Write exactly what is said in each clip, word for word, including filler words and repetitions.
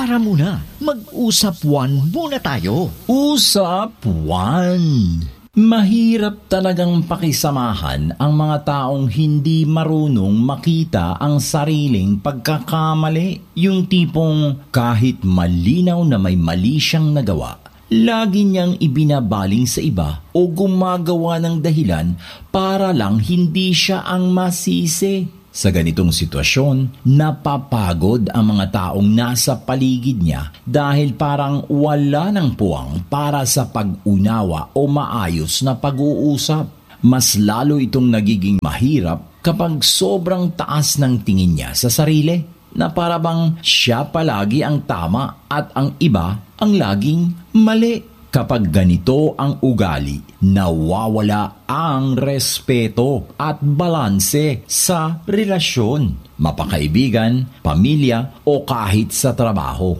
Tara muna, mag-usap one muna tayo. Usap one. Mahirap talagang pakisamahan ang mga taong hindi marunong makita ang sariling pagkakamali. Yung tipong kahit malinaw na may mali siyang nagawa, lagi niyang ibinabaling sa iba o gumagawa ng dahilan para lang hindi siya ang masisi. Sa ganitong sitwasyon, napapagod ang mga taong nasa paligid niya dahil parang wala ng puwang para sa pag-unawa o maayos na pag-uusap. Mas lalo itong nagiging mahirap kapag sobrang taas ng tingin niya sa sarili, na para bang siya palagi ang tama at ang iba ang laging mali. Kapag ganito ang ugali, nawawala ang respeto at balanse sa relasyon, mapakaibigan, pamilya o kahit sa trabaho.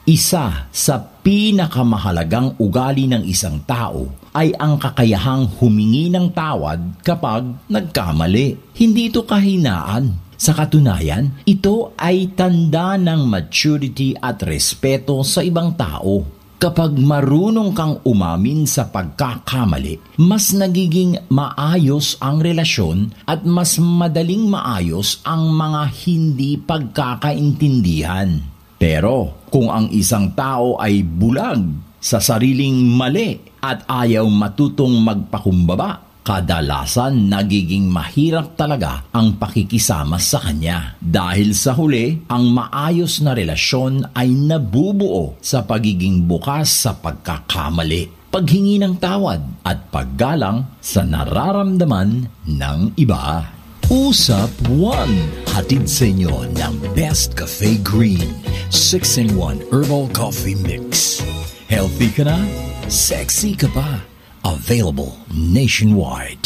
Isa sa pinakamahalagang ugali ng isang tao ay ang kakayahang humingi ng tawad kapag nagkamali. Hindi ito kahinaan. Sa katunayan, ito ay tanda ng maturity at respeto sa ibang tao. Kapag marunong kang umamin sa pagkakamali, mas nagiging maayos ang relasyon at mas madaling maayos ang mga hindi pagkakaintindihan. Pero kung ang isang tao ay bulag sa sariling mali at ayaw matutong magpakumbaba, kadalasan nagiging mahirap talaga ang pakikisama sa kanya. Dahil sa huli, ang maayos na relasyon ay nabubuo sa pagiging bukas sa pagkakamali, paghingi ng tawad at paggalang sa nararamdaman ng iba. Usap one, hatid sa inyo ng Best Cafe Green six in one Herbal Coffee Mix. Healthy ka na? Sexy ka pa? Available nationwide.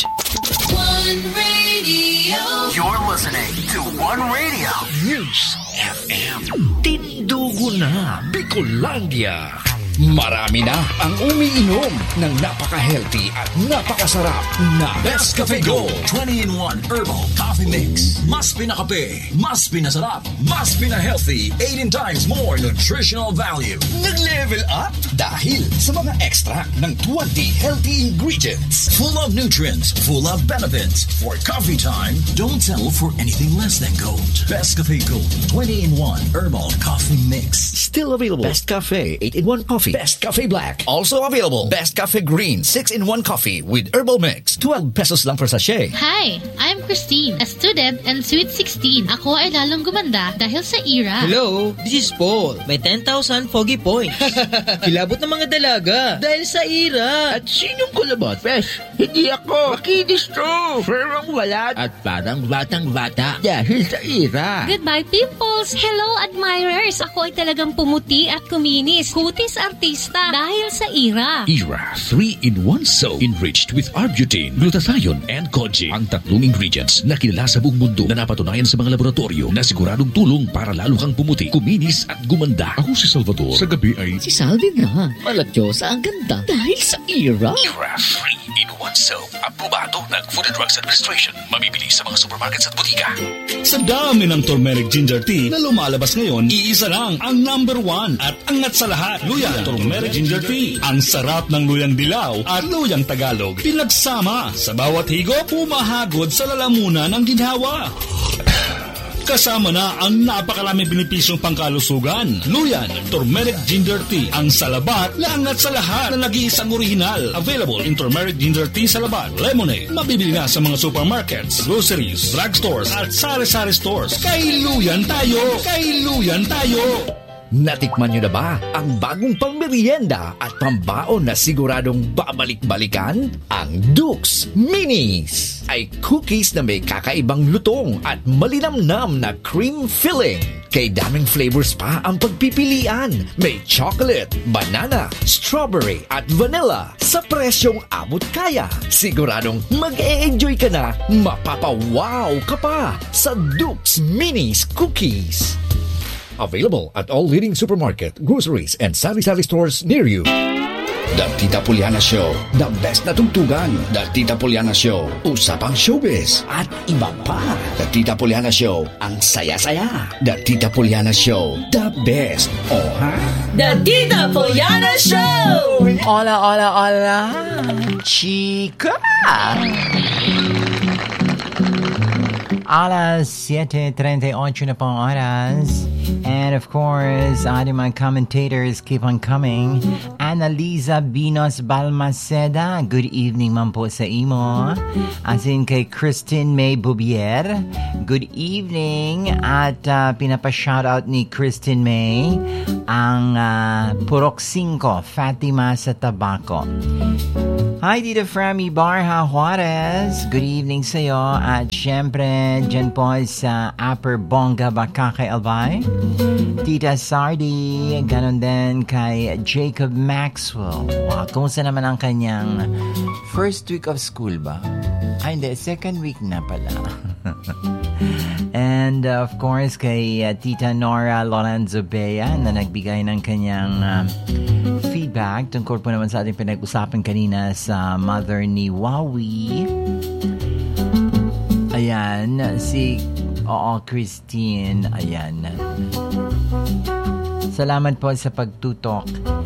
One Radio. You're listening to One Radio News F M. Tindugo na, Bicolandia. Marami na ang umiinom ng napaka-healthy at napakasarap na Best Cafe Gold twenty in one Herbal Coffee Mix. Mas pinakape, mas pinasarap, mas pina-healthy, eighteen times more nutritional value. Nag-level up dahil sa mga extract ng twenty healthy ingredients. Full of nutrients, full of benefits. For coffee time, don't settle for anything less than gold. Best Cafe Gold twenty in one Herbal Coffee Mix. Still available. Best Cafe eight in one Coffee. Best Cafe Black. Also available. Best Cafe Green six in one Coffee with Herbal Mix. twelve pesos lang per sachet. Hi, I'm Christine, a student and sweet sixteen. Ako ay lalong gumanda dahil sa Era. Hello, this is Paul. May ten thousand foggy points. Kilabot ng mga dalaga dahil sa Era. At sinong kulabot? Fresh, hindi ako. Makinis to. Ferong walat. At parang batang-bata dahil sa Era. Goodbye, pimples! Hello, admirers! Ako ay talagang pumuti at kuminis. Kutis artista dahil sa Era. Era three in one soap enriched with arbutin, glutathione, and koji. Ang tatlong ingredients na kilala sa buong mundo na napatunayan sa mga laboratorio na siguradong tulong para lalo kang pumuti, kuminis at gumanda. Ako si Salvador. Sa gabi ay... Si Saldi na. Malatyosa ang ganda dahil sa Era. Era three in one soap. Aprobado ng Food and Drugs Administration. Mabibili sa mga supermarkets at butika. Sa dami ng turmeric ginger tea na lumalabas ngayon, iisa lang ang number one at angat sa lahat. Luyan Turmeric Ginger Tea. Ang sarap ng luyang dilaw at luyang Tagalog. Pinagsama sa bawat higop, pumahagod sa lalamunan ng ginhawa. Kasama na ang napakaraming benepisyong pangkalusugan. Luyan Turmeric Ginger Tea. Ang salabat na angat sa lahat na nag-iisang orihinal. Available in Turmeric Ginger Tea Salabat Lemonade. Mabibili na sa mga supermarkets, groceries, drugstores at sari-sari stores. Kay Luyan tayo! Kay Luyan tayo! Natikman nyo na ba ang bagong pangmerienda at pambaon na siguradong babalik-balikan? Ang Dukes Minis ay cookies na may kakaibang lutong at malinamnam na cream filling. Kay daming flavors pa ang pagpipilian. May chocolate, banana, strawberry at vanilla sa presyong abot kaya. Siguradong mag-e-enjoy ka na, mapapawaw ka pa sa Dukes Minis Cookies. Available at all leading supermarket, groceries, and sari-sari stores near you. The Tita Poliana Show. The best na tugtugan. The Tita Poliana Show. Usapang showbiz. At iba pa. The Tita Poliana Show. Ang saya-saya. The Tita Poliana Show. The best. Oh, ha? The Tita Poliana Show! Hola, hola, hola, chica! Alas siete treinta y ocho na pong oras. And of course, ating mga commentators keep on coming. Annalisa Binos Balmaceda, good evening man po sa imo. As in kay Christine May Bubier, good evening. At uh, pinapa-shoutout ni Christine May ang uh, Purok cinco, Fatima sa Tabaco. Hi, Tita Frami Barha Juarez. Good evening sa'yo. At syempre, dyan po sa Upper Bonga Bakakay Albay. Tita Sardi, ganon din kay Jacob Maxwell. Wow, kumusta naman ang kanyang first week of school ba? Ay, hindi. Second week na pala. And uh, of course, kay uh, Tita Nora Lorenzo Bea na nagbigay ng kanyang uh, feedback tungkol po naman sa ating pinag-usapan kanina sa mother ni Wawi. Ayan, si Oo, Christine. Ayan. Salamat po sa pagtutok.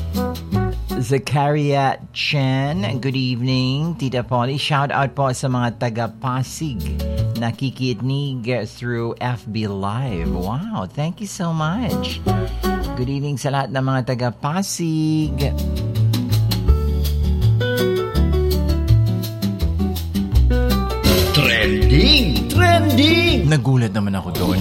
Zakaria Chen, good evening. Tita Polly, shout out po sa mga taga-Pasig nakikinig through F B Live. Wow, thank you so much. Good evening sa lahat ng mga taga-Pasig. Trending! Trending! Nagulat naman ako doon.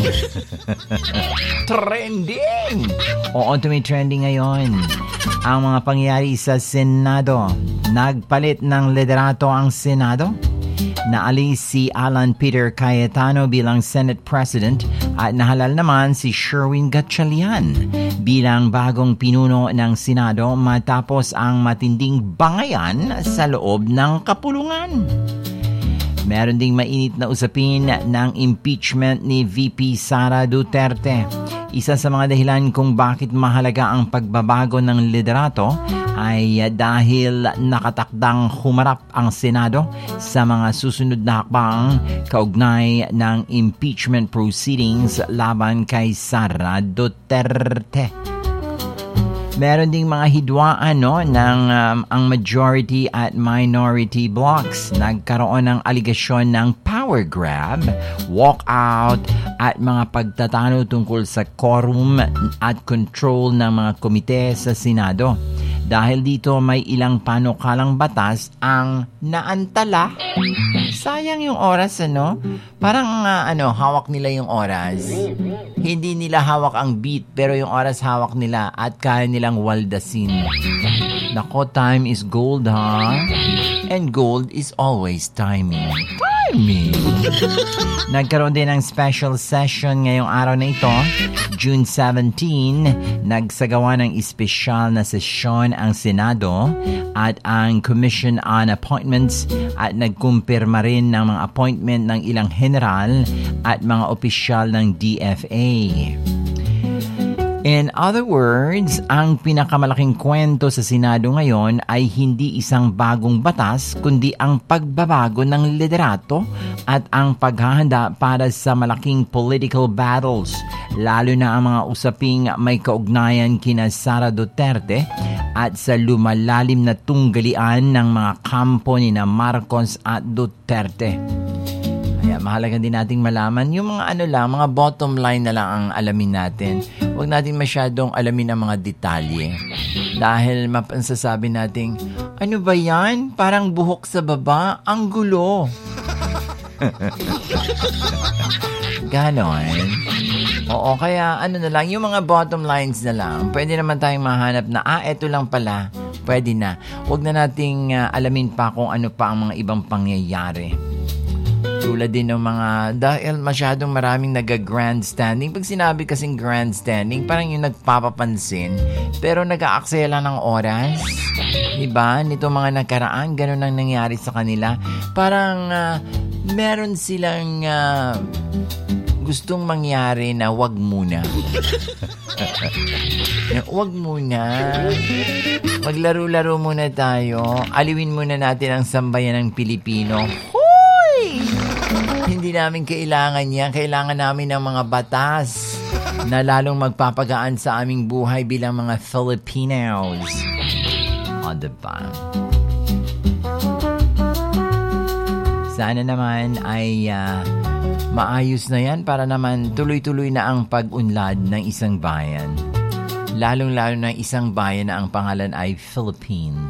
Trending! Oo, tumi-trending ngayon. Ang mga pangyayari sa Senado. Nagpalit ng liderato ang Senado. Naalis si Alan Peter Cayetano bilang Senate President at nahalal naman si Sherwin Gatchalian bilang bagong pinuno ng Senado matapos ang matinding bangayan sa loob ng kapulungan. Meron ding mainit na usapin ng impeachment ni V P Sara Duterte. Isa sa mga dahilan kung bakit mahalaga ang pagbabago ng liderato ay dahil nakatakdang humarap ang Senado sa mga susunod na hakbang kaugnay ng impeachment proceedings laban kay Sara Duterte. Meron ding mga hidwaan no, ng um, ang majority at minority blocks. Nagkaroon ng aligasyon ng power grab, walkout at mga pagtatalo tungkol sa quorum at control ng mga komite sa Senado. Dahil dito may ilang panukalang batas ang naantala. Sayang yung oras, ano? Parang uh, ano, hawak nila yung oras. Hindi nila hawak ang beat, pero yung oras hawak nila at kaya nilang waldasin. Nako, time is gold, ha? And gold is always timing. Timing! Nagkaroon din ng special session ngayong araw na ito, June seventeenth. Nagsagawa ng espesyal na sesyon ang Senado at ang Commission on Appointments at nagkumpirma rin ng mga appointment ng ilang general at mga opisyal ng D F A. In other words, ang pinakamalaking kwento sa Senado ngayon ay hindi isang bagong batas kundi ang pagbabago ng liderato at ang paghahanda para sa malaking political battles, lalo na ang mga usaping may kaugnayan kina Sara Duterte at sa lumalalim na tunggalian ng mga kampo ni na Marcos at Duterte. Kaya mahalaga din nating malaman yung mga ano lang, mga bottom line na lang ang alamin natin. Huwag natin masyadong alamin ang mga detalye. Dahil mapansasabi nating, ano ba yan? Parang buhok sa baba, ang gulo. Ganon. Oo, kaya ano na lang, yung mga bottom lines na lang, pwede naman tayong mahanap na, ah, eto lang pala, pwede na. Huwag na nating uh, alamin pa kung ano pa ang mga ibang pangyayari. Tulad din ng mga, dahil masyadong maraming nag-grandstanding. Pag sinabi kasing grandstanding, parang yung nagpapapansin, pero nag-aaksaya lang ng oras. Diba? Nito mga nakaraan, ganun ang nangyari sa kanila. Parang uh, meron silang uh, gustong mangyari na wag muna. Wag muna. Maglaro-laro muna tayo. Aliwin muna natin ang sambayan ng Pilipino. Hoy! Hindi namin kailangan yan. Kailangan namin ng mga batas na lalong magpapagaan sa aming buhay bilang mga Filipinos. O, diba? Sana naman ay uh, maayos na yan para naman tuloy-tuloy na ang pag-unlad ng isang bayan. Lalong-lalo na isang bayan na ang pangalan ay Philippines.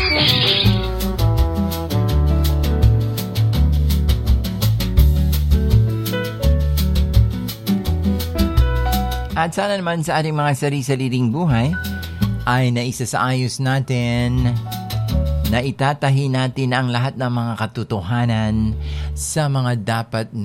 At sana naman sa ating mga sari-sariling buhay ay naisasaayos natin, na itatahi natin ang lahat ng mga katotohanan sa mga dapat